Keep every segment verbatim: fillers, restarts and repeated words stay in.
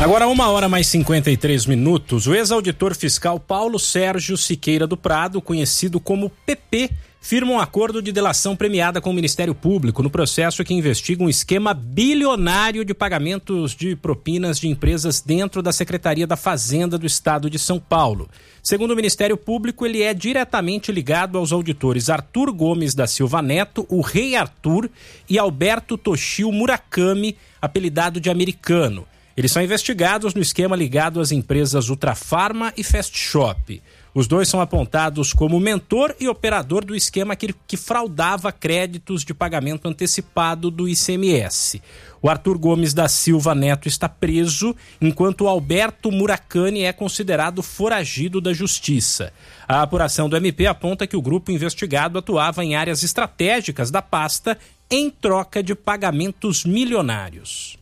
Agora, uma hora mais cinquenta e três minutos, o ex-auditor fiscal Paulo Sérgio Siqueira do Prado, conhecido como P P, firma um acordo de delação premiada com o Ministério Público no processo que investiga um esquema bilionário de pagamentos de propinas de empresas dentro da Secretaria da Fazenda do Estado de São Paulo. Segundo o Ministério Público, ele é diretamente ligado aos auditores Arthur Gomes da Silva Neto, o Rei Arthur, e Alberto Toshio Murakami, apelidado de Americano. Eles são investigados no esquema ligado às empresas Ultrafarma e Fast Shop. Os dois são apontados como mentor e operador do esquema que, que fraudava créditos de pagamento antecipado do I C M S. O Arthur Gomes da Silva Neto está preso, enquanto o Alberto Murakami é considerado foragido da Justiça. A apuração do M P aponta que o grupo investigado atuava em áreas estratégicas da pasta em troca de pagamentos milionários.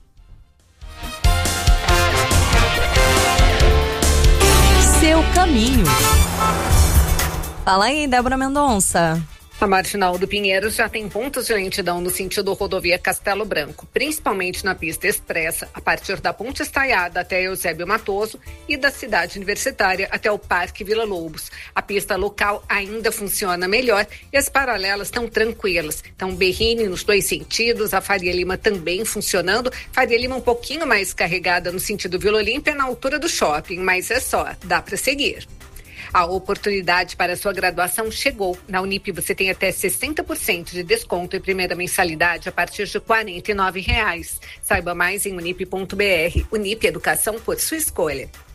Seu caminho. Fala aí, Débora Mendonça. A Marginal do Pinheiros já tem pontos de lentidão no sentido rodovia Castelo Branco, principalmente na pista expressa, a partir da Ponte Estaiada até Eusébio Matoso e da Cidade Universitária até o Parque Vila Lobos. A pista local ainda funciona melhor e as paralelas estão tranquilas. Então, Berrini nos dois sentidos, a Faria Lima também funcionando. Faria Lima um pouquinho mais carregada no sentido Vila Olímpia, na altura do shopping, mas é só, dá para seguir. A oportunidade para a sua graduação chegou. Na Unip você tem até sessenta por cento de desconto em primeira mensalidade a partir de quarenta e nove reais. Saiba mais em unip ponto br. Unip, educação por sua escolha.